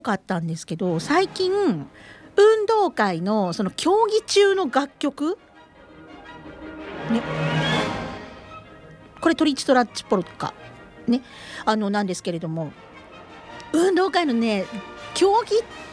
かったんですけど、最近運動会のその競技中の楽曲ね、これトリチトラッチポルカね、なんですけれども、運動会のね競技